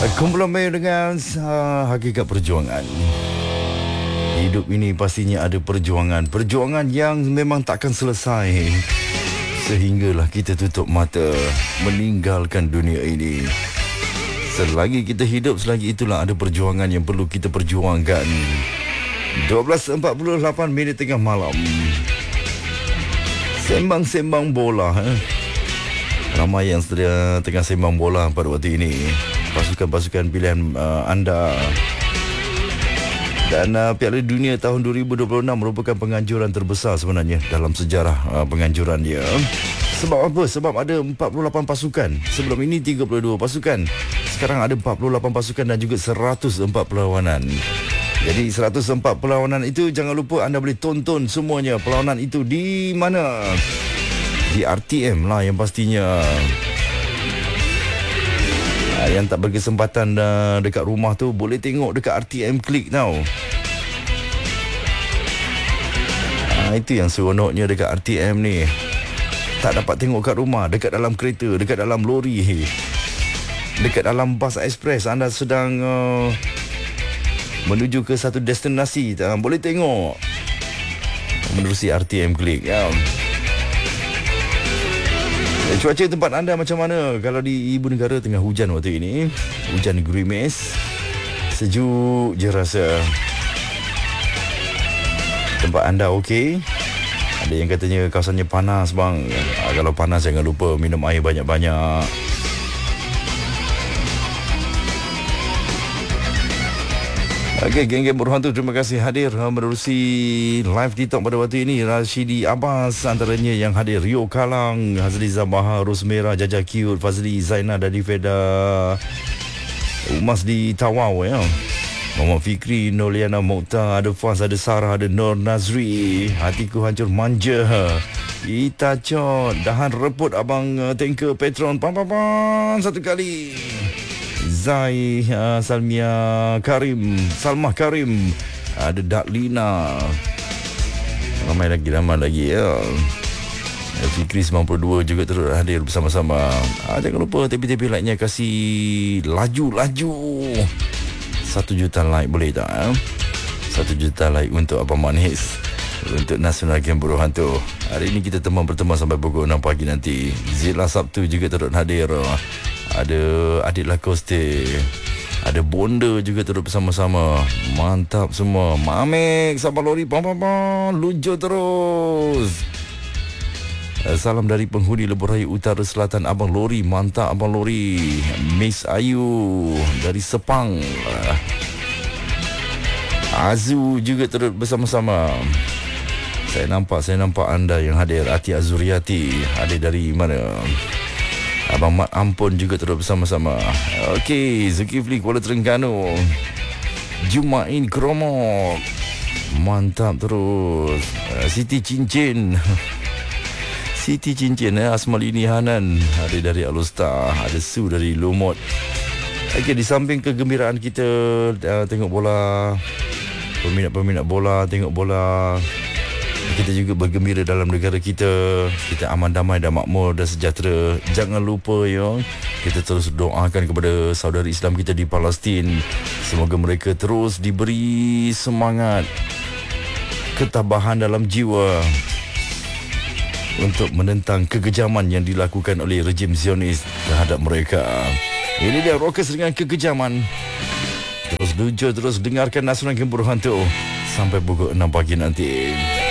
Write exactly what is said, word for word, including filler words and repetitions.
Komplement dengan uh, hakikat perjuangan. Hidup ini pastinya ada perjuangan. Perjuangan yang memang takkan selesai sehinggalah kita tutup mata meninggalkan dunia ini. Selagi kita hidup, selagi itulah ada perjuangan yang perlu kita perjuangkan. dua belas empat puluh lapan minit tengah malam. Sembang-sembang bola. Eh? Ramai yang sedia tengah sembang bola pada waktu ini. Pasukan-pasukan pilihan uh, anda. Dan uh, Piala Dunia tahun dua ribu dua puluh enam merupakan penganjuran terbesar sebenarnya dalam sejarah uh, penganjuran dia. Sebab apa? Sebab ada empat puluh lapan pasukan. Sebelum ini tiga puluh dua pasukan. Sekarang ada empat puluh lapan pasukan dan juga seratus empat perlawanan. Jadi seratus empat perlawanan itu jangan lupa anda boleh tonton semuanya. Perlawanan itu di mana? Di R T M lah yang pastinya. Yang tak berkesempatan uh, dekat rumah tu boleh tengok dekat R T M Click tau. Ha, itu yang seronoknya dekat R T M ni. Tak dapat tengok kat rumah, dekat dalam kereta, dekat dalam lori, dekat dalam bas ekspres anda sedang uh, menuju ke satu destinasi, uh, boleh tengok menerusi R T M Click ya. Cuaca tempat anda macam mana? Kalau di ibu negara tengah hujan waktu ini, hujan gerimis, sejuk je rasa. Tempat anda okey? Ada yang katanya kawasannya panas bang. Kalau panas jangan lupa minum air banyak-banyak. Okey, geng-geng Berhantu, terima kasih hadir menerusi live TikTok pada waktu ini. Rashidi Abbas antaranya yang hadir. Rio Kalang, Hazli Zabaha, Rosmera, Jaja Cute, Fazli, Zainal, Dadi Feda, Umas di Tawau ya. Muhammad Fikri, Noliana Mokhtar, ada Faz, ada Sarah, ada Nur Nazri. Hatiku hancur manja. Ita Cot, dahan reput abang uh, tanker Petron. Pam pam pam satu kali. Zai, uh, Salmia Karim, Salmah Karim, ada Daklina. Ramai lagi, ramai lagi ya. Fikri sembilan puluh dua juga terus hadir bersama-sama. Ah, jangan lupa tepi-tepi like-nya kasih laju-laju. Satu juta like boleh tak? Eh? Satu juta like untuk Abang Manis, untuk Nasional Game Berhantu. Hari ini kita teman berteman sampai pukul enam pagi nanti. Zila Sabtu juga terus hadir. Ada Adik Lacoste, ada Bonda juga terus bersama-sama. Mantap semua. Mamek, sabar lori, pam pam pam, luncur terus. Salam dari penghuni Lebuh Raya Utara Selatan, Abang Lori. Mantap Abang Lori. Miss Ayu dari Sepang. Azu juga terus bersama-sama. Saya nampak, saya nampak anda yang hadir. Ati Azuriati hadir dari mana? Abang Mat Ampun juga terus bersama-sama. Okey, Zulkifli Kuala Terengganu. Jumain Kromok. Mantap terus. Siti Cincin. Siti Cincin eh. Asmalini Hanan ada dari Alustar. Ada Su dari Lumut. Okey, di samping kegembiraan kita uh, tengok bola, peminat-peminat bola tengok bola, kita juga bergembira dalam negara kita. Kita aman, damai dan makmur dan sejahtera. Jangan lupa ya, kita terus doakan kepada saudara Islam kita di Palestin. Semoga mereka terus diberi semangat, ketabahan dalam jiwa untuk menentang kekejaman yang dilakukan oleh rejim Zionis terhadap mereka. Ini dia Rockers dengan kekejaman. Terus luncur, terus dengarkan Nasional Game Berhantu sampai pukul enam pagi nanti.